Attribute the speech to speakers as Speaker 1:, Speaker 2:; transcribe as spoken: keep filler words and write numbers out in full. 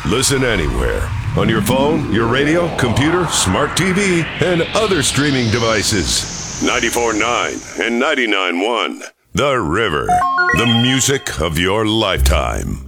Speaker 1: Listen anywhere. On your phone, your radio, computer, smart T V, and other streaming devices. ninety-four point nine and ninety-nine point one. The River. The music of your lifetime.